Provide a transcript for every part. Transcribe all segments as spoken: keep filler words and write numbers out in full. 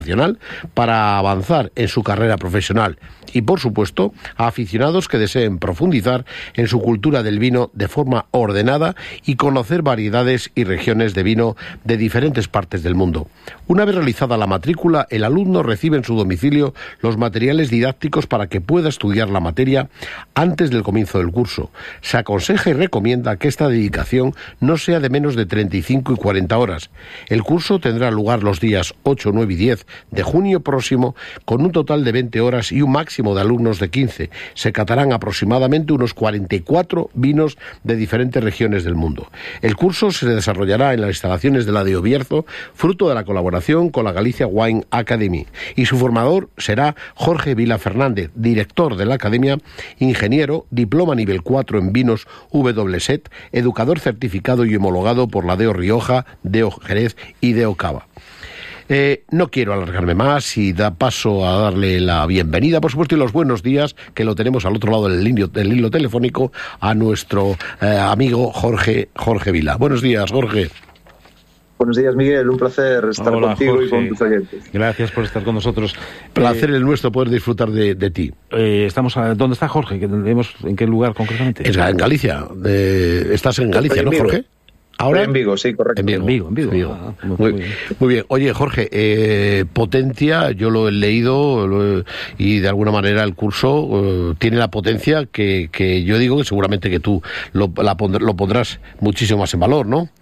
para avanzar en su carrera profesional y, por supuesto, a aficionados que deseen profundizar en su cultura del vino de forma ordenada y conocer variedades y regiones de vino de diferentes partes del mundo. Una vez realizada la matrícula, el alumno recibe en su domicilio los materiales didácticos para que pueda estudiar la materia antes del comienzo del curso. Se aconseja y recomienda que esta dedicación no sea de menos de treinta y cinco y cuarenta horas. El curso tendrá lugar los días ocho, nueve y diez de junio próximo, con un total de veinte horas y un máximo de alumnos de quince. Se catarán aproximadamente unos cuarenta y cuatro vinos de diferentes regiones del mundo. El curso se desarrollará en las instalaciones de la de Obierzo, fruto de la colaboración con la Galicia Wine Academy, y su formador será Jorge Vila Fernández, director de la Academia, ingeniero, diploma nivel cuatro en vinos W S E T, educador certificado y homologado por la D E O Rioja, D E O Jerez y D E O Cava. Eh, no quiero alargarme más y da paso a darle la bienvenida, por supuesto, y los buenos días, que lo tenemos al otro lado del hilo, del hilo telefónico, a nuestro eh, amigo Jorge, Jorge Vila. Buenos días, Jorge. Buenos días, Miguel. Un placer estar Hola, contigo, Jorge, y con tus oyentes. Gracias por estar con nosotros. Placer eh, el nuestro poder disfrutar de, de ti. Eh, estamos a, ¿Dónde está Jorge? ¿En qué lugar concretamente? Es en Galicia. Eh, estás en Galicia, ¿no, Jorge? Ahora en Vigo, sí, correcto. En Vigo, en Vigo. En Vigo. Vigo. Ah, muy, muy, muy, bien. muy bien. Oye, Jorge, eh, potencia, yo lo he leído lo he, y de alguna manera el curso eh, tiene la potencia que, que yo digo que seguramente que tú lo, la pondr- lo pondrás muchísimo más en valor, ¿no?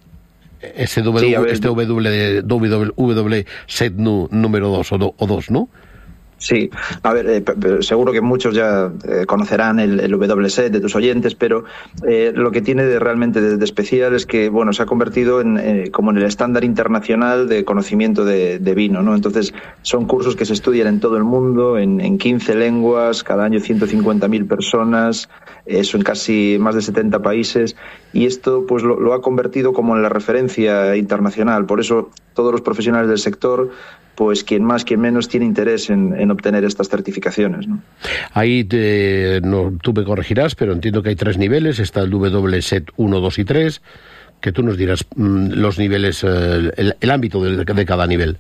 Ese w, sí, ver, este W W S E T número dos o dos, ¿no? Sí, a ver, eh, seguro que muchos ya eh, conocerán el, el W S E T de tus oyentes, pero eh, lo que tiene de, realmente de, de especial es que, bueno, se ha convertido en eh, como en el estándar internacional de conocimiento de, de vino, ¿no? Entonces, son cursos que se estudian en todo el mundo, en, en quince lenguas, cada año ciento cincuenta mil personas, eso en casi más de setenta países, y esto pues lo, lo ha convertido como en la referencia internacional. Por eso, todos los profesionales del sector, pues quien más, quien menos tiene interés en, en obtener estas certificaciones, ¿no? Ahí te, no, tú me corregirás, pero entiendo que hay tres niveles. Está el W S E T uno, dos y tres, que tú nos dirás mmm, los niveles, eh, el, el ámbito de, de cada nivel.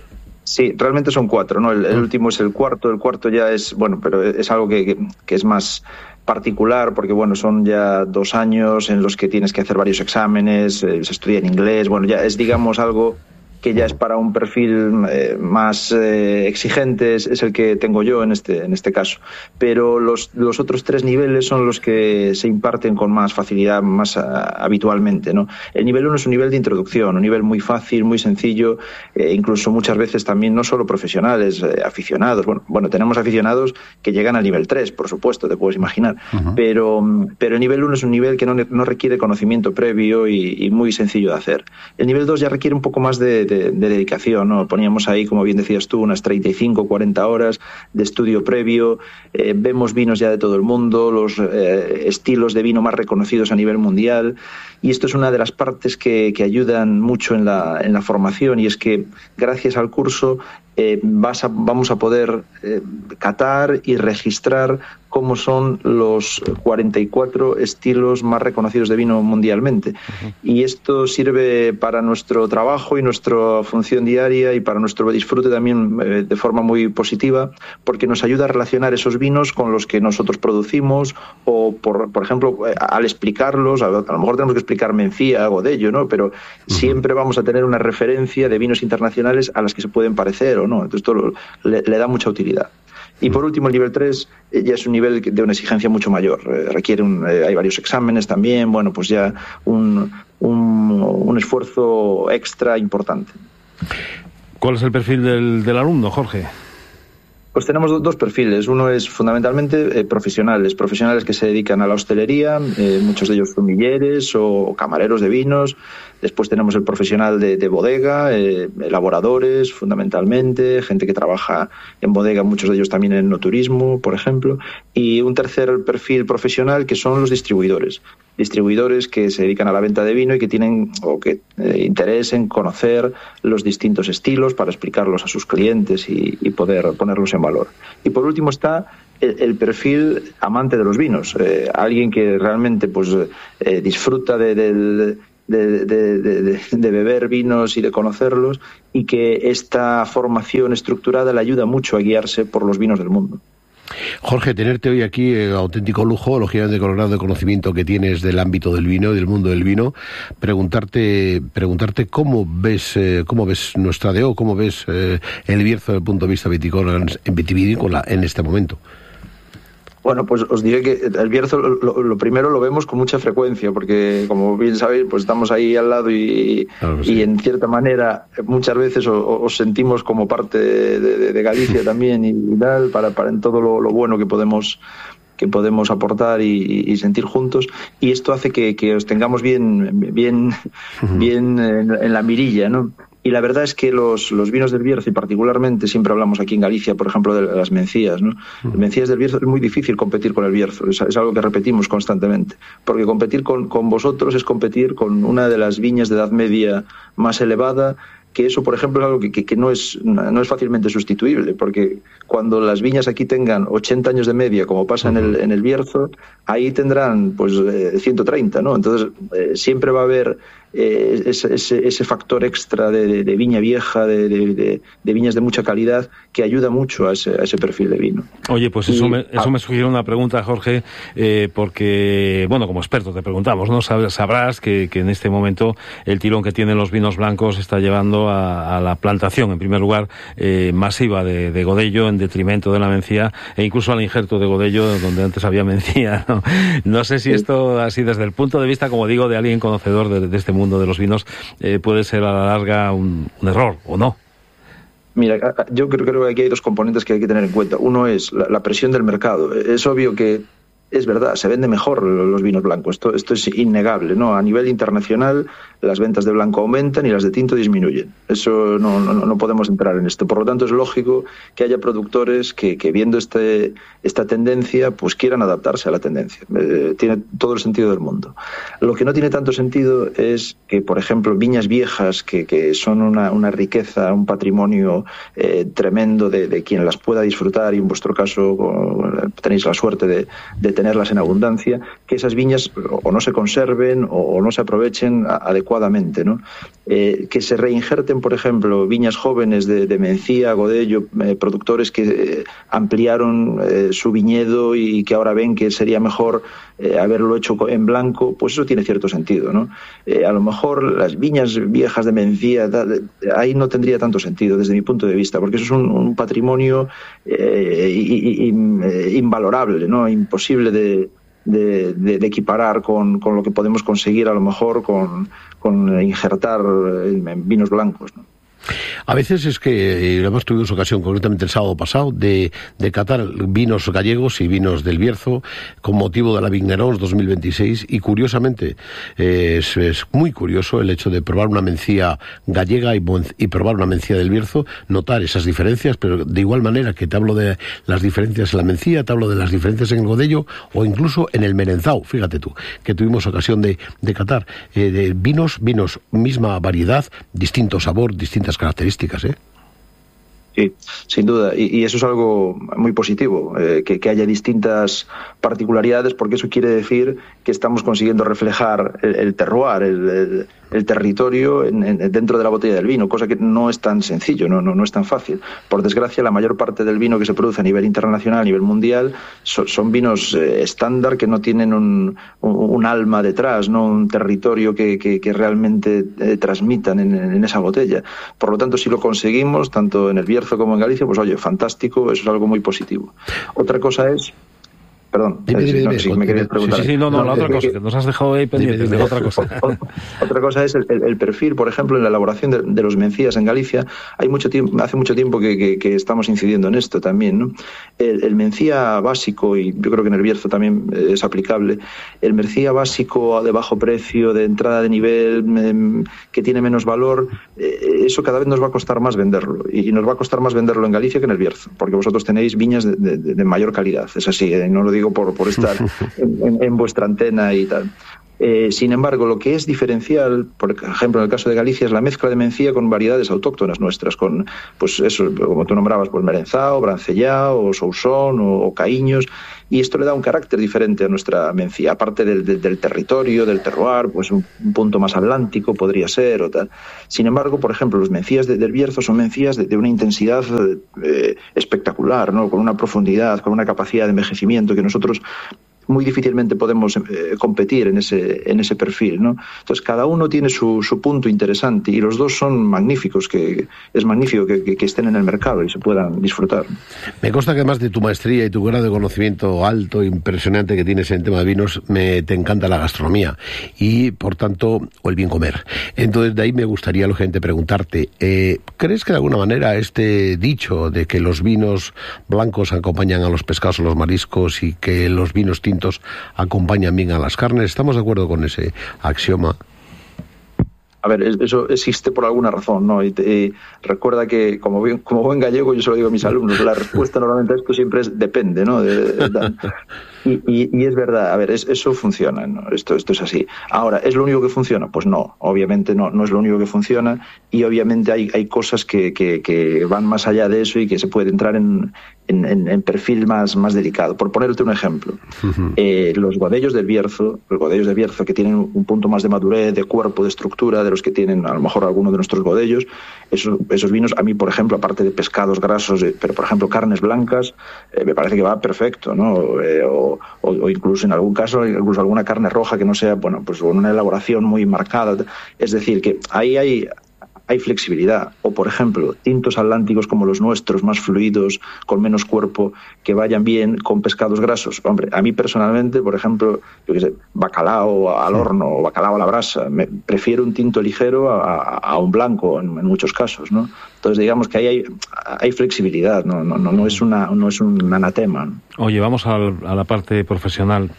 Sí, realmente son cuatro, ¿no? El, el último es el cuarto, el cuarto ya es, bueno, pero es algo que, que, que es más particular, porque bueno, son ya dos años en los que tienes que hacer varios exámenes, eh, se estudia en inglés, bueno, ya es, digamos, algo que ya es para un perfil eh, más eh, exigente, es, es el que tengo yo en este en este caso. Pero los, los otros tres niveles son los que se imparten con más facilidad, más a, habitualmente, ¿no? El nivel uno es un nivel de introducción, un nivel muy fácil, muy sencillo, eh, incluso muchas veces también no solo profesionales, eh, aficionados. Bueno, bueno, tenemos aficionados que llegan al nivel tres, por supuesto, te puedes imaginar. Uh-huh. Pero, pero el nivel uno es un nivel que no, no requiere conocimiento previo y, y muy sencillo de hacer. El nivel dos ya requiere un poco más de De, de dedicación, ¿no? Poníamos ahí, como bien decías tú, unas treinta y cinco, cuarenta horas de estudio previo, eh, vemos vinos ya de todo el mundo, los eh, estilos de vino más reconocidos a nivel mundial, y esto es una de las partes que, que ayudan mucho en la, en la formación, y es que gracias al curso eh, vas a, vamos a poder eh, catar y registrar cómo son los cuarenta y cuatro estilos más reconocidos de vino mundialmente. Uh-huh. Y esto sirve para nuestro trabajo y nuestra función diaria y para nuestro disfrute también eh, de forma muy positiva, porque nos ayuda a relacionar esos vinos con los que nosotros producimos o, por, por ejemplo, eh, al explicarlos, a, a lo mejor tenemos que explicar Mencía, algo de ello, ¿no? Pero uh-huh. siempre vamos a tener una referencia de vinos internacionales a las que se pueden parecer o no. Entonces esto lo, le, le da mucha utilidad. Y por último, el nivel tres eh, ya es un nivel de una exigencia mucho mayor. Eh, requiere un, eh, hay varios exámenes también, bueno, pues ya un, un, un esfuerzo extra importante. ¿Cuál es el perfil del, del alumno, Jorge? Pues tenemos dos perfiles. Uno es fundamentalmente eh, profesionales, profesionales que se dedican a la hostelería, eh, muchos de ellos sumilleres o camareros de vinos. Después tenemos el profesional de, de bodega, eh, elaboradores fundamentalmente, gente que trabaja en bodega, muchos de ellos también en enoturismo, por ejemplo. Y un tercer perfil profesional que son los distribuidores. Distribuidores que se dedican a la venta de vino y que tienen o que eh, interés en conocer los distintos estilos para explicarlos a sus clientes y, y poder ponerlos en valor. Y por último está el, el perfil amante de los vinos, eh, alguien que realmente pues eh, disfruta de, del de, de, de, de beber vinos y de conocerlos, y que esta formación estructurada le ayuda mucho a guiarse por los vinos del mundo. Jorge, tenerte hoy aquí, eh, auténtico lujo, lógicamente con el grado de conocimiento que tienes del ámbito del vino y del mundo del vino, preguntarte preguntarte cómo ves eh, cómo ves nuestra D O, cómo ves eh, el Bierzo desde el punto de vista vitícola, vitivinícola en este momento. Bueno, pues os diré que el Bierzo lo, lo primero lo vemos con mucha frecuencia, porque como bien sabéis, pues estamos ahí al lado y, claro sí. y en cierta manera muchas veces os, os sentimos como parte de, de, de Galicia también y tal, para, para en todo lo, lo bueno que podemos que podemos aportar y, y sentir juntos, y esto hace que, que os tengamos bien bien bien en, en la mirilla, ¿no? Y la verdad es que los, los vinos del Bierzo, y particularmente siempre hablamos aquí en Galicia, por ejemplo, de las mencías, ¿no? Las mencías del Bierzo es muy difícil competir con el Bierzo, es, es algo que repetimos constantemente, porque competir con, con vosotros es competir con una de las viñas de edad media más elevada, que eso, por ejemplo, es algo que, que, que no es no es fácilmente sustituible, porque cuando las viñas aquí tengan ochenta años de media, como pasa en el, en el Bierzo, ahí tendrán pues eh, ciento treinta, ¿no? Entonces, eh, siempre va a haber eh, ese, ese, ese factor extra de, de, de viña vieja, de, de, de, de viñas de mucha calidad, que ayuda mucho a ese, a ese perfil de vino. Oye, pues eso, y, me, eso ah, me sugiere una pregunta, Jorge, eh, porque, bueno, como experto te preguntamos, ¿no? Sabrás que, que en este momento el tirón que tienen los vinos blancos está llevando a, a la plantación, en primer lugar, eh, masiva de, de godello en detrimento de la mencía, e incluso al injerto de godello donde antes había mencía, ¿no? No sé si esto, así desde el punto de vista, como digo, de alguien conocedor de, de este mundo de los vinos, eh, puede ser a la larga un, un error, ¿o no? Mira, yo creo, creo que aquí hay dos componentes que hay que tener en cuenta. Uno es la, la presión del mercado. Es obvio que es verdad, se vende mejor los vinos blancos, esto, esto es innegable, ¿no? A nivel internacional las ventas de blanco aumentan y las de tinto disminuyen. Eso no, no, no podemos entrar en esto. Por lo tanto, es lógico que haya productores que, que viendo este, esta tendencia, pues quieran adaptarse a la tendencia. Eh, tiene todo el sentido del mundo. Lo que no tiene tanto sentido es que, por ejemplo, viñas viejas, que, que son una, una riqueza, un patrimonio eh, tremendo de, de quien las pueda disfrutar, y en vuestro caso tenéis la suerte de, de tenerlas en abundancia, que esas viñas o no se conserven o, o no se aprovechen adecuadamente, ¿no? Eh, que se reinjerten, por ejemplo, viñas jóvenes de, de Mencía, Godello, eh, productores que eh, ampliaron eh, su viñedo y que ahora ven que sería mejor eh, haberlo hecho en blanco, pues eso tiene cierto sentido, ¿no? Eh, a lo mejor las viñas viejas de Mencía, tal, ahí no tendría tanto sentido desde mi punto de vista, porque eso es un, un patrimonio eh, invalorable, ¿no? Imposible de De, de, de equiparar con, con lo que podemos conseguir a lo mejor con, con injertar en vinos blancos, ¿no? A veces es que, hemos tenido ocasión, concretamente el sábado pasado, de, de catar vinos gallegos y vinos del Bierzo con motivo de la Vignerons dos mil veintiséis, y curiosamente eh, es, es muy curioso el hecho de probar una mencía gallega y, y probar una mencía del Bierzo, notar esas diferencias, pero de igual manera que te hablo de las diferencias en la mencía, te hablo de las diferencias en el godello o incluso en el merenzao, fíjate tú, que tuvimos ocasión de, de catar eh, de vinos, vinos, misma variedad, distinto sabor, distintas características, ¿eh? Sí, sin duda, y, y eso es algo muy positivo, eh, que, que haya distintas particularidades, porque eso quiere decir que estamos consiguiendo reflejar el, el terroir, el, el, el territorio en, en, dentro de la botella del vino, cosa que no es tan sencillo, no, no, no es tan fácil. Por desgracia, la mayor parte del vino que se produce a nivel internacional, a nivel mundial, so, son vinos eh, estándar que no tienen un, un, un alma detrás, no un territorio que, que, que realmente eh, transmitan en, en esa botella. Por lo tanto, si lo conseguimos, tanto en el Bierzo como en Galicia, pues oye, fantástico, eso es algo muy positivo. Otra cosa es... Perdón, dime, dime, no, dime, si me querías preguntar. Sí, sí, no, no, no la otra cosa, que nos has dejado ahí pendientes de otra cosa. Otra cosa es el, el, el perfil, por ejemplo, en la elaboración de, de los mencías en Galicia. Hay mucho tiempo, hace mucho tiempo que, que, que estamos incidiendo en esto también, ¿no? El, el mencía básico, y yo creo que en el Bierzo también es aplicable, el mencía básico de bajo precio, de entrada de nivel, eh, que tiene menos valor, eh, eso cada vez nos va a costar más venderlo. Y, y nos va a costar más venderlo en Galicia que en el Bierzo, porque vosotros tenéis viñas de, de, de mayor calidad, es así, ¿eh? No lo digo por, por estar en, en, en vuestra antena y tal. Eh, sin embargo, lo que es diferencial, por ejemplo, en el caso de Galicia, es la mezcla de mencía con variedades autóctonas nuestras, con, pues eso, como tú nombrabas, pues merenzao, brancellao, o sousón, o, o caíños, y esto le da un carácter diferente a nuestra mencía, aparte del, del, del territorio, del terroir, pues un, un punto más atlántico podría ser, o tal. Sin embargo, por ejemplo, los mencías de, del Bierzo son mencías de, de una intensidad eh, espectacular, ¿no? Con una profundidad, con una capacidad de envejecimiento que nosotros muy difícilmente podemos eh, competir en ese, en ese perfil, ¿no? Entonces, cada uno tiene su, su punto interesante y los dos son magníficos, que es magnífico que, que, que estén en el mercado y se puedan disfrutar. Me consta que además de tu maestría y tu grado de conocimiento alto, impresionante que tienes en tema de vinos, me, te encanta la gastronomía y, por tanto, o el bien comer. Entonces, de ahí me gustaría, lógicamente, preguntarte, eh, ¿crees que de alguna manera este dicho de que los vinos blancos acompañan a los pescados o los mariscos y que los vinos tintos acompañan bien a las carnes, ¿estamos de acuerdo con ese axioma? A ver, eso existe por alguna razón, ¿no? Y, te, y recuerda que, como, bien, como buen gallego, yo se lo digo a mis alumnos, la respuesta normalmente a esto siempre es depende, ¿no? De, de, de, y, y, y es verdad, a ver, es, eso funciona, ¿no? Esto, esto es así. Ahora, ¿es lo único que funciona? Pues no, obviamente no, no es lo único que funciona y obviamente hay, hay cosas que, que, que van más allá de eso y que se puede entrar en, en, en, en perfil más, más delicado. Por ponerte un ejemplo, uh-huh. eh, los godellos del Bierzo, los godellos del Bierzo que tienen un punto más de madurez, de cuerpo, de estructura, de los que tienen a lo mejor alguno de nuestros godellos, esos, esos vinos, a mí, por ejemplo, aparte de pescados grasos, eh, pero por ejemplo carnes blancas, eh, me parece que va perfecto, ¿no? Eh, o, o, o incluso en algún caso, incluso alguna carne roja que no sea, bueno, pues con una elaboración muy marcada. Es decir, que ahí hay... hay flexibilidad, o por ejemplo, tintos atlánticos como los nuestros, más fluidos, con menos cuerpo, que vayan bien con pescados grasos. Hombre, a mí personalmente, por ejemplo, yo qué sé, bacalao al horno o bacalao a la brasa, me prefiero un tinto ligero a, a un blanco en, en muchos casos, ¿no? Entonces, digamos que ahí hay, hay flexibilidad, no, no, no, no es una, no es un anatema, ¿no? Oye, vamos al, a la parte profesional.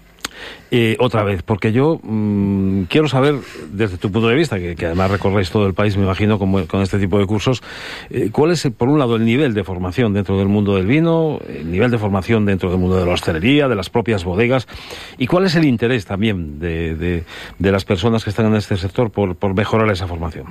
Eh, otra vez, porque yo mmm, quiero saber, desde tu punto de vista, que, que además recorréis todo el país, me imagino, con, con este tipo de cursos, eh, ¿cuál es, por un lado, el nivel de formación dentro del mundo del vino, el nivel de formación dentro del mundo de la hostelería, de las propias bodegas, y cuál es el interés también de, de, de las personas que están en este sector por, por mejorar esa formación?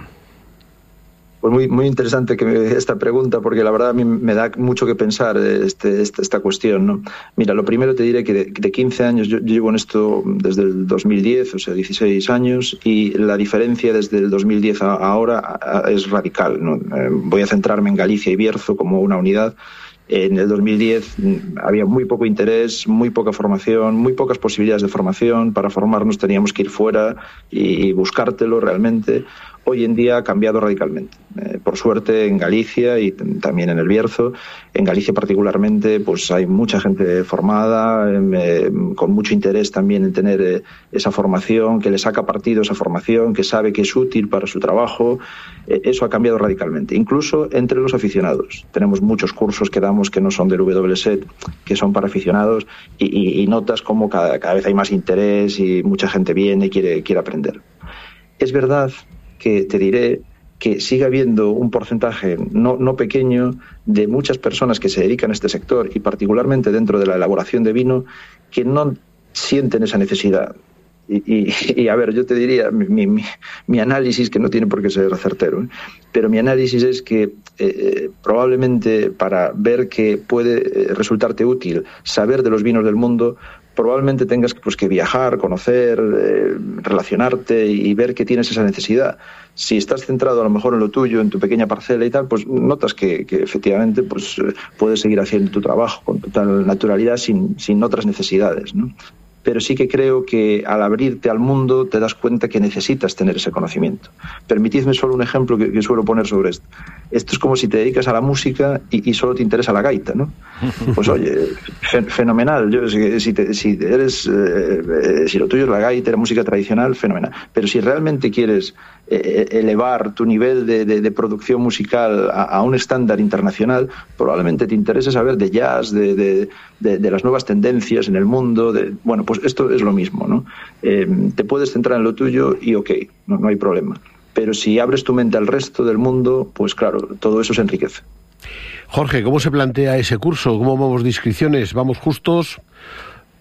Pues muy, muy interesante que me, esta pregunta, porque la verdad a mí me da mucho que pensar este, esta, esta cuestión, ¿no? Mira, lo primero te diré que de, de quince años, yo, yo llevo en esto desde el dos mil diez, o sea, dieciséis años, y la diferencia desde el dos mil diez a, a ahora a, a, es radical, ¿no? Eh, voy a centrarme en Galicia y Bierzo como una unidad. En el dos mil diez había muy poco interés, muy poca formación, muy pocas posibilidades de formación. Para formarnos teníamos que ir fuera y buscártelo realmente. Hoy en día ha cambiado radicalmente. Eh, por suerte en Galicia y t- también en el Bierzo, en Galicia particularmente, pues hay mucha gente formada, eh, con mucho interés también en tener eh, esa formación, que le saca partido a esa formación, que sabe que es útil para su trabajo. Eh, eso ha cambiado radicalmente, incluso entre los aficionados. Tenemos muchos cursos que damos que no son del W S E T, que son para aficionados, y, y, y notas como cada, cada vez hay más interés y mucha gente viene y quiere, quiere aprender. Es verdad que te diré que sigue habiendo un porcentaje no, no pequeño de muchas personas que se dedican a este sector y particularmente dentro de la elaboración de vino que no sienten esa necesidad. Y, y, y a ver, yo te diría, mi, mi, mi análisis, que no tiene por qué ser certero, ¿eh? pero mi análisis es que eh, probablemente para ver que puede resultarte útil saber de los vinos del mundo, probablemente tengas pues, que viajar, conocer, eh, relacionarte y ver que tienes esa necesidad. Si estás centrado a lo mejor en lo tuyo, en tu pequeña parcela y tal, pues notas que, que efectivamente pues, puedes seguir haciendo tu trabajo con total naturalidad sin, sin otras necesidades, ¿no? Pero sí que creo que al abrirte al mundo te das cuenta que necesitas tener ese conocimiento. Permitidme solo un ejemplo que, que suelo poner sobre esto. Esto es como si te dedicas a la música y, y solo te interesa la gaita, ¿no? Pues oye, fe, fenomenal. Yo, si, si, te, si eres, eh, eh, si lo tuyo es la gaita, la música tradicional, fenomenal. Pero si realmente quieres eh, elevar tu nivel de, de, de producción musical a, a un estándar internacional, probablemente te interese saber de jazz, de, de, de, de las nuevas tendencias en el mundo. De, bueno, pues esto es lo mismo, ¿no? Eh, te puedes centrar en lo tuyo y ok, no, no hay problema. Pero si abres tu mente al resto del mundo, pues claro, todo eso se enriquece. Jorge, ¿cómo se plantea ese curso? ¿Cómo vamos de inscripciones? ¿Vamos justos?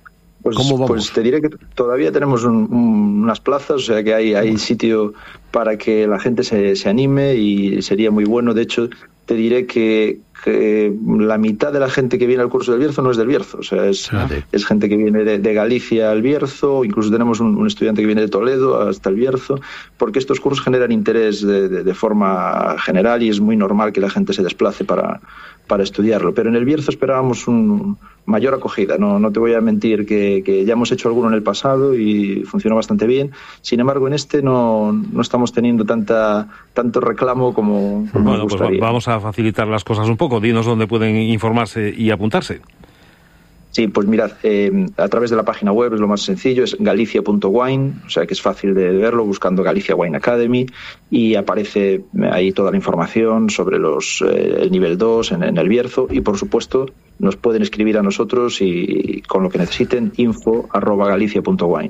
Pues, ¿Cómo vamos? Pues te diré que todavía tenemos un, un, unas plazas, o sea que hay, hay sitio para que la gente se, se anime y sería muy bueno. De hecho, te diré que, que la mitad de la gente que viene al curso del Bierzo no es del Bierzo, o sea, es, es gente que viene de, de Galicia al Bierzo, incluso tenemos un, un estudiante que viene de Toledo hasta el Bierzo, porque estos cursos generan interés de, de, de forma general y es muy normal que la gente se desplace para, para estudiarlo. Pero en el Bierzo esperábamos un mayor acogida, no, no te voy a mentir que, que ya hemos hecho alguno en el pasado y funcionó bastante bien. Sin embargo, en este no, no estamos teniendo tanta tanto reclamo como, como bueno, nos gustaría. Pues vamos a facilitar las cosas un poco. Dinos dónde pueden informarse y apuntarse. Sí, pues mirad, eh, a través de la página web es lo más sencillo, es galicia punto wine, o sea que es fácil de verlo buscando Galicia Wine Academy y aparece ahí toda la información sobre los eh, el nivel dos en, en el Bierzo y por supuesto nos pueden escribir a nosotros y con lo que necesiten info arroba galicia punto wine.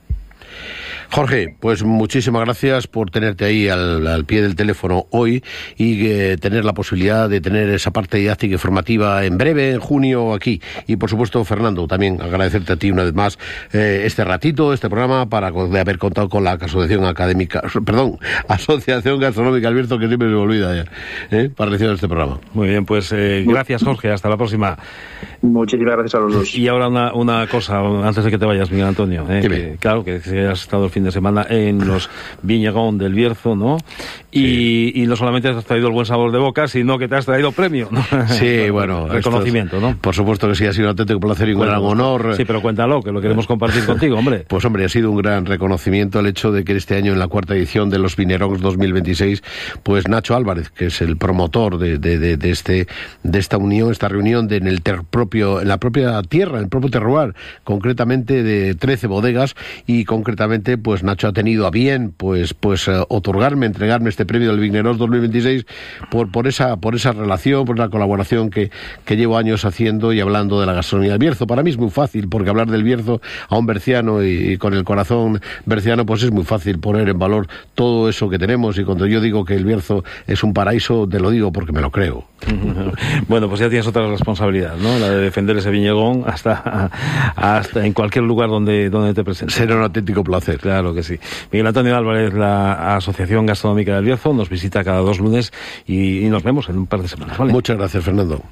Jorge, pues muchísimas gracias por tenerte ahí al, al pie del teléfono hoy y eh, tener la posibilidad de tener esa parte didáctica y formativa en breve, en junio, aquí. Y por supuesto, Fernando, también agradecerte a ti una vez más eh, este ratito, este programa, para de haber contado con la Asociación Académica, perdón, Asociación Gastronómica del Bierzo, que siempre me olvida ya, ¿eh? para recibir este programa. Muy bien, pues eh, gracias, Jorge, hasta la próxima. Muchísimas gracias a los dos. Y ahora una, una cosa, antes de que te vayas, Miguel Antonio, ¿eh? que, claro, que has estado el fin de semana en los Viñegón del Bierzo, ¿no? Y, sí. y no solamente has traído el buen sabor de boca, sino que te has traído premio, ¿no? Sí, bueno. Reconocimiento, es, ¿no? Por supuesto que sí, ha sido un auténtico placer y un bueno, gran honor. Sí, pero cuéntalo, que lo queremos compartir contigo, hombre. Pues hombre, ha sido un gran reconocimiento el hecho de que este año, en la cuarta edición de los Viñegón dos mil veintiséis, pues Nacho Álvarez, que es el promotor de, de, de, de este de esta unión, esta reunión de, en el ter propio, en la propia tierra, en el propio terroir, concretamente de trece bodegas, y concretamente, pues Nacho ha tenido a bien, pues, pues uh, otorgarme, entregarme este premio del Viñegón dos mil veintiséis por, por esa, por esa relación, por la colaboración que, que llevo años haciendo y hablando de la gastronomía del Bierzo. Para mí es muy fácil, porque hablar del Bierzo a un berciano y, y con el corazón berciano, pues es muy fácil poner en valor todo eso que tenemos, y cuando yo digo que el Bierzo es un paraíso, te lo digo porque me lo creo. Bueno, pues ya tienes otra responsabilidad, ¿no? La de defender ese viñegón hasta, hasta en cualquier lugar donde, donde te presentes. Será un auténtico placer. Claro que sí. Miguel Antonio Álvarez, la Asociación Gastronómica del Bierzo, nos visita cada dos lunes y, y nos vemos en un par de semanas, ¿vale? Muchas gracias, Fernando.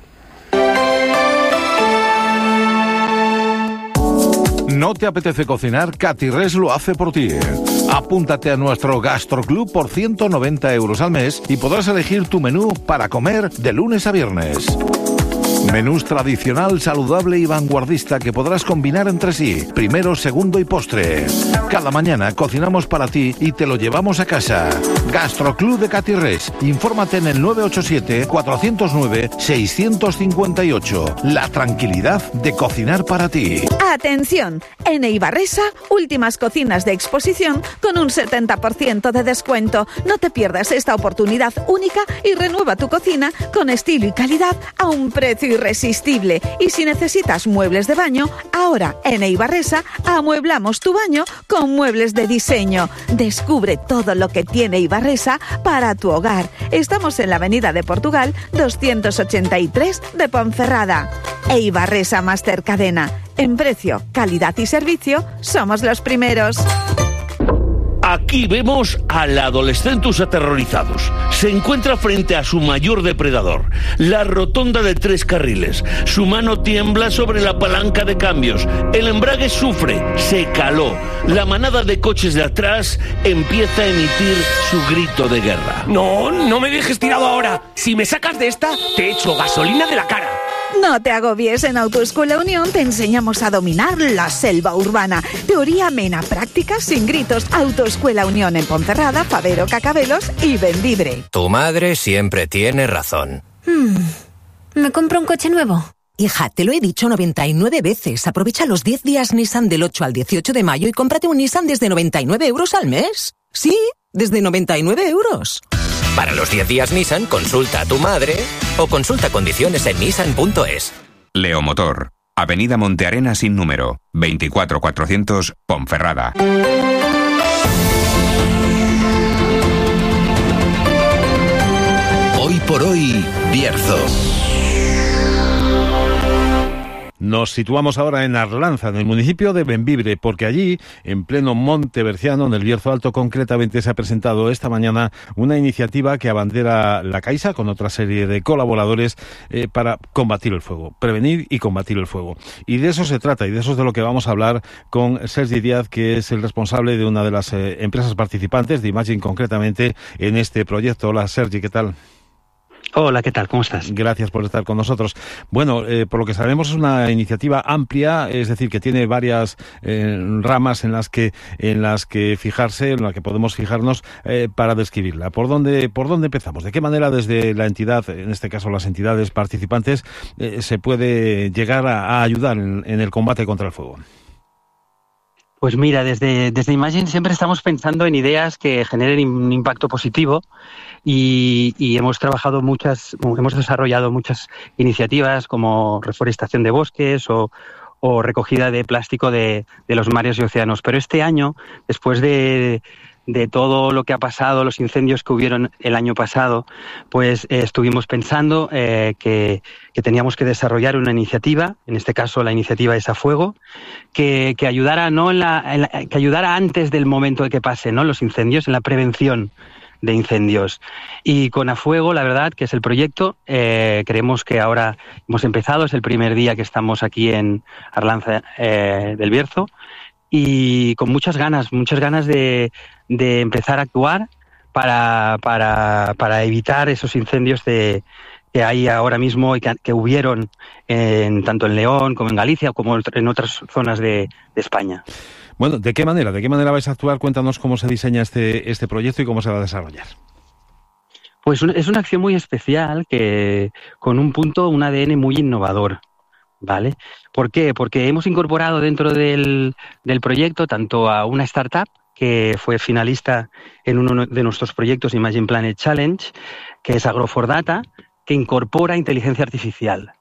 ¿No te apetece cocinar? Catirres lo hace por ti. Apúntate a nuestro Gastroclub por ciento noventa euros al mes y podrás elegir tu menú para comer de lunes a viernes. Menús tradicional, saludable y vanguardista que podrás combinar entre sí, primero, segundo y postre. Cada mañana cocinamos para ti y te lo llevamos a casa. Gastroclub de Catirres. Infórmate en el nueve ocho siete, cuatro cero nueve, seis cinco ocho. La tranquilidad de cocinar para ti. Atención, en Eibarresa, últimas cocinas de exposición con un setenta por ciento de descuento. No te pierdas esta oportunidad única y renueva tu cocina con estilo y calidad a un precio irresistible. Y si necesitas muebles de baño, ahora en Eibarresa amueblamos tu baño con muebles de diseño. Descubre todo lo que tiene Eibarresa para tu hogar. Estamos en la Avenida de Portugal doscientos ochenta y tres de Ponferrada. Eibarresa Master Cadena. En precio, calidad y servicio, somos los primeros. Aquí vemos al adolescentus aterrorizados. Se encuentra frente a su mayor depredador, la rotonda de tres carriles. Su mano tiembla sobre la palanca de cambios. El embrague sufre, se caló. La manada de coches de atrás empieza a emitir su grito de guerra. No, no me dejes tirado ahora. Si me sacas de esta, te echo gasolina de la cara. No te agobies, en Autoescuela Unión te enseñamos a dominar la selva urbana. Teoría amena, práctica sin gritos. Autoescuela Unión en Ponferrada, Fabero, Cacabelos y Bembibre. Tu madre siempre tiene razón. Hmm. ¿Me compro un coche nuevo? Hija, te lo he dicho noventa y nueve veces. Aprovecha los diez días Nissan del ocho al dieciocho de mayo y cómprate un Nissan desde noventa y nueve euros al mes. Sí, desde noventa y nueve euros. Para los diez días Nissan, consulta a tu madre o consulta condiciones en nissan punto es. Leomotor, Avenida Montearena sin número, veinticuatro cuatrocientos, Ponferrada. Hoy por hoy, Bierzo. Nos situamos ahora en Arlanza, en el municipio de Bembibre, porque allí, en pleno Monte Berciano, en el Bierzo Alto concretamente, se ha presentado esta mañana una iniciativa que abandera la Caixa con otra serie de colaboradores eh, para combatir el fuego, prevenir y combatir el fuego. Y de eso se trata, y de eso es de lo que vamos a hablar con Sergi Díaz, que es el responsable de una de las eh, empresas participantes, de Imagine concretamente, en este proyecto. Hola, Sergi, ¿qué tal? Hola, ¿qué tal? ¿Cómo estás? Gracias por estar con nosotros. Bueno, eh, por lo que sabemos es una iniciativa amplia, es decir, que tiene varias eh, ramas en las que en las que fijarse, en las que podemos fijarnos eh, para describirla. ¿Por dónde por dónde empezamos? ¿De qué manera desde la entidad, en este caso las entidades participantes, eh, se puede llegar a, a ayudar en, en el combate contra el fuego? Pues mira, desde, desde Imagine siempre estamos pensando en ideas que generen un impacto positivo y, y hemos trabajado muchas, hemos desarrollado muchas iniciativas como reforestación de bosques o, o recogida de plástico de, de los mares y océanos. Pero este año, después de, de todo lo que ha pasado, los incendios que hubieron el año pasado, pues eh, estuvimos pensando eh, que, que teníamos que desarrollar una iniciativa, en este caso la iniciativa Es a Fuego, que, que ayudara no en la, en la, que ayudara antes del momento de que pasen, ¿no?, los incendios, en la prevención de incendios. Y con A Fuego, la verdad que es el proyecto, eh, creemos que ahora hemos empezado, es el primer día que estamos aquí en Arlanza eh, del Bierzo, y con muchas ganas, muchas ganas de, de empezar a actuar para, para, para evitar esos incendios de, que hay ahora mismo y que, que hubieron en, tanto en León como en Galicia como en otras zonas de, de España. Bueno, ¿de qué manera? ¿De qué manera vais a actuar? Cuéntanos cómo se diseña este, este proyecto y cómo se va a desarrollar. Pues es una acción muy especial que con un punto, un A D N muy innovador. ¿Vale? ¿Por qué? Porque hemos incorporado dentro del, del proyecto tanto a una startup que fue finalista en uno de nuestros proyectos Imagine Planet Challenge, que es Agro for Data, que incorpora inteligencia artificial.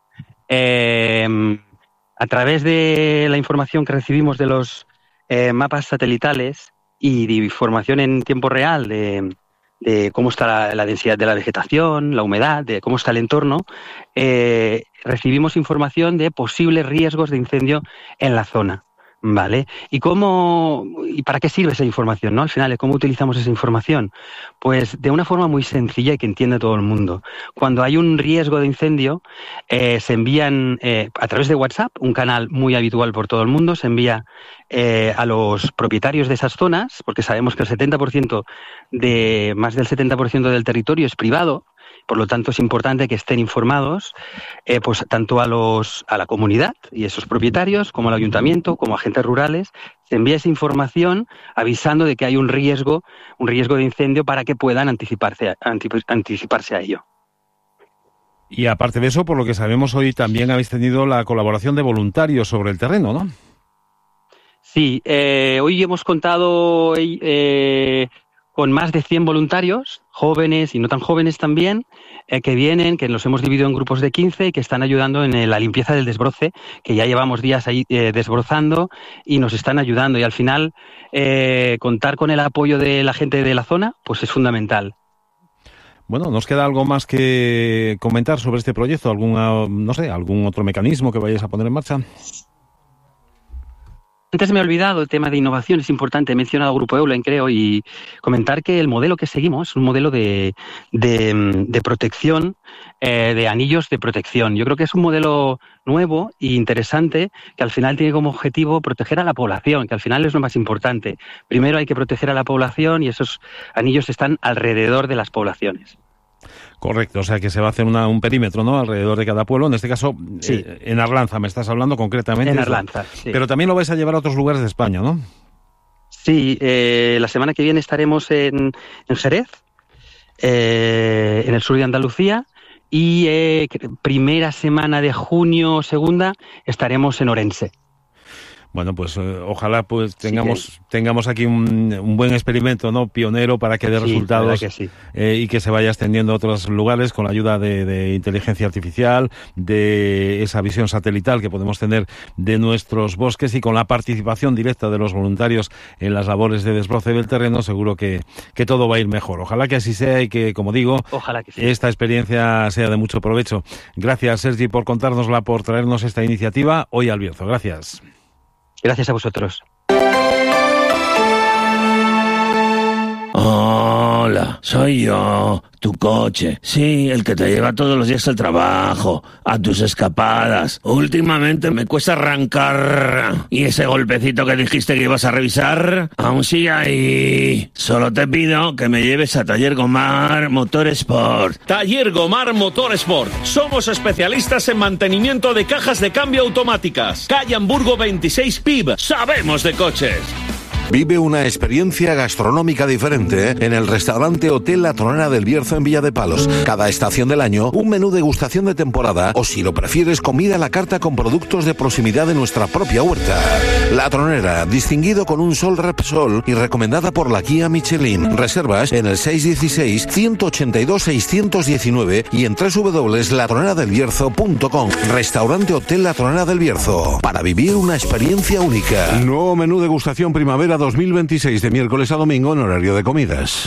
Eh, a través de la información que recibimos de los eh, mapas satelitales y de información en tiempo real de, de cómo está la, la densidad de la vegetación, la humedad, de cómo está el entorno, eh, recibimos información de posibles riesgos de incendio en la zona, ¿vale? ¿Y cómo y para qué sirve esa información, ¿no? Al final, ¿cómo utilizamos esa información? Pues de una forma muy sencilla y que entiende todo el mundo. Cuando hay un riesgo de incendio, eh, se envían eh, a través de WhatsApp, un canal muy habitual por todo el mundo, se envía eh, a los propietarios de esas zonas, porque sabemos que el setenta por ciento de más del setenta por ciento del territorio es privado. Por lo tanto, es importante que estén informados, eh, pues tanto a los a la comunidad y esos propietarios, como al ayuntamiento, como a agentes rurales, se envía esa información avisando de que hay un riesgo, un riesgo de incendio para que puedan anticiparse, anticiparse a ello. Y aparte de eso, por lo que sabemos hoy también habéis tenido la colaboración de voluntarios sobre el terreno, ¿no? Sí, eh, hoy hemos contado eh, con más de cien voluntarios, jóvenes y no tan jóvenes también, eh, que vienen, que los hemos dividido en grupos de quince y que están ayudando en la limpieza del desbroce, que ya llevamos días ahí eh, desbrozando y nos están ayudando. Y al final, eh, contar con el apoyo de la gente de la zona, pues es fundamental. Bueno, ¿nos queda algo más que comentar sobre este proyecto? ¿Alguna, no sé, algún otro mecanismo que vayáis a poner en marcha? Antes me he olvidado el tema de innovación, es importante, he mencionado Grupo Eulen, creo, y comentar que el modelo que seguimos es un modelo de, de, de protección, eh, de anillos de protección. Yo creo que es un modelo nuevo e interesante que al final tiene como objetivo proteger a la población, que al final es lo más importante. Primero hay que proteger a la población y esos anillos están alrededor de las poblaciones. Correcto, o sea que se va a hacer una, un perímetro, ¿no?, alrededor de cada pueblo. En este caso, sí. eh, en Arlanza me estás hablando concretamente. En Arlanza, sí. Pero también lo vais a llevar a otros lugares de España, ¿no? Sí, eh, la semana que viene estaremos en, en Jerez, eh, en el sur de Andalucía, y eh, primera semana de junio, segunda, estaremos en Orense. Bueno, pues eh, ojalá pues tengamos sí, tengamos aquí un, un buen experimento, ¿no? Pionero para que dé sí, resultados que sí. eh, y que se vaya extendiendo a otros lugares con la ayuda de, de inteligencia artificial, de esa visión satelital que podemos tener de nuestros bosques y con la participación directa de los voluntarios en las labores de desbroce del terreno, seguro que, que todo va a ir mejor. Ojalá que así sea y que, como digo, ojalá que sí. esta experiencia sea de mucho provecho. Gracias, Sergi, por contárnosla, por traernos esta iniciativa hoy al Bierzo. Gracias. Gracias a vosotros. Hola, soy yo, tu coche. Sí, el que te lleva todos los días al trabajo, a tus escapadas. Últimamente me cuesta arrancar. ¿Y ese golpecito que dijiste que ibas a revisar? Aún sigue ahí. Solo te pido que me lleves a Taller Gomar Motorsport. Taller Gomar Motorsport. Somos especialistas en mantenimiento de cajas de cambio automáticas. Calle Hamburgo veintiséis P I B. Sabemos de coches. Vive una experiencia gastronómica diferente en el restaurante Hotel La Tronera del Bierzo en Villa de Palos. Cada estación del año, un menú degustación de temporada o, si lo prefieres, comida a la carta con productos de proximidad de nuestra propia huerta. La Tronera, distinguido con un Sol Repsol y recomendada por la guía Michelin. Reservas en el seis uno seis, uno ocho dos, seis uno nueve y en doble u doble u doble u punto la tronera del bierzo punto com. Restaurante Hotel La Tronera del Bierzo. Para vivir una experiencia única. Nuevo menú degustación primavera dos mil veintiséis de miércoles a domingo en horario de comidas.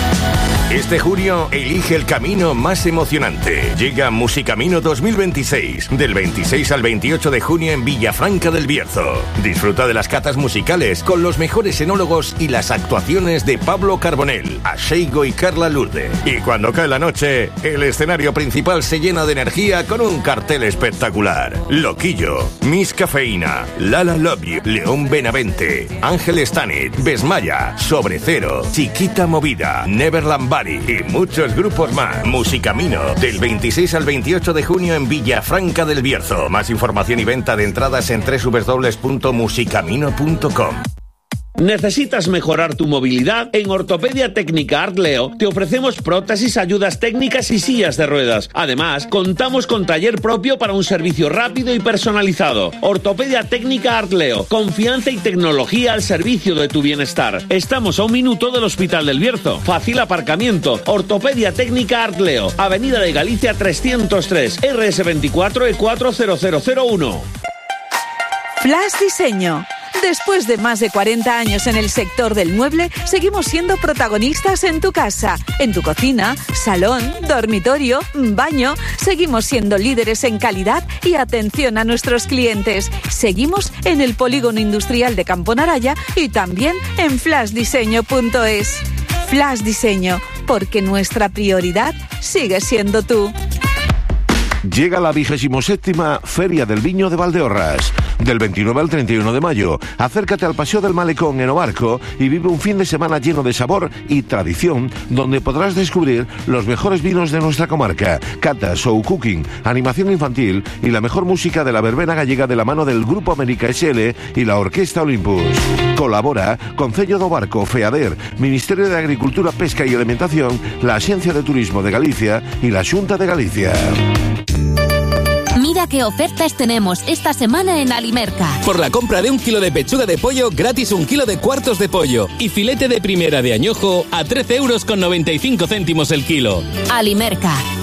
Este junio elige el camino más emocionante. Llega Musicamino dos mil veintiséis, del veintiséis al veintiocho de junio en Villafranca del Bierzo. Disfruta de las catas musicales con los mejores enólogos y las actuaciones de Pablo Carbonell, Asheigo y Carla Lourde. Y cuando cae la noche, el escenario principal se llena de energía con un cartel espectacular. Loquillo, Miss Cafeína, Lala Love You, León Benavente, Ángel Stanit, Besmaya, Sobre Cero, Chiquita Movida, Neverland Bari y muchos grupos más. Musicamino, del veintiséis al veintiocho de junio en Villafranca del Bierzo. Más información y venta de entradas en doble u doble u doble u punto musicamino punto com. ¿Necesitas mejorar tu movilidad? En Ortopedia Técnica Artleo te ofrecemos prótesis, ayudas técnicas y sillas de ruedas. Además, contamos con taller propio para un servicio rápido y personalizado. Ortopedia Técnica Artleo, confianza y tecnología al servicio de tu bienestar. Estamos a un minuto del Hospital del Bierzo. Fácil aparcamiento. Ortopedia Técnica Artleo, Avenida de Galicia trescientos tres, R S veinticuatro E cuatro cero cero cero uno. Flash Diseño. Después de más de cuarenta años en el sector del mueble, seguimos siendo protagonistas en tu casa, en tu cocina, salón, dormitorio, baño. Seguimos siendo líderes en calidad y atención a nuestros clientes. Seguimos en el Polígono Industrial de Campo Naraya y también en flash diseño punto es. Flash Diseño, porque nuestra prioridad sigue siendo tú. Llega la vigésimo séptima Feria del Viño de Valdeorras. Del veintinueve al treinta y uno de mayo, acércate al Paseo del Malecón en Obarco y vive un fin de semana lleno de sabor y tradición, donde podrás descubrir los mejores vinos de nuestra comarca, catas, show cooking, animación infantil y la mejor música de la verbena gallega de la mano del Grupo América S L y la Orquesta Olympus. Colabora Concello do Barco, FEADER, Ministerio de Agricultura, Pesca y Alimentación, la Axencia de Turismo de Galicia y la Xunta de Galicia. Mira qué ofertas tenemos esta semana en Alimerca. Por la compra de un kilo de pechuga de pollo, gratis un kilo de cuartos de pollo. Y filete de primera de añojo a trece euros con noventa y cinco céntimos el kilo. Alimerca,